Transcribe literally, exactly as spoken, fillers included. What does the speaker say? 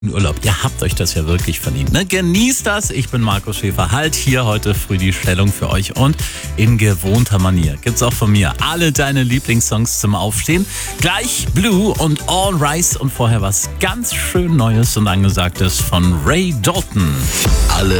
Urlaub. Ihr habt euch das ja wirklich verdient. Ne? Genießt das. Ich bin Markus Schäfer. Halt hier heute früh die Stellung für euch und in gewohnter Manier gibt's auch von mir alle deine Lieblingssongs zum Aufstehen. Gleich Blue und All Rise und vorher was ganz schön Neues und Angesagtes von Ray Dalton. Alle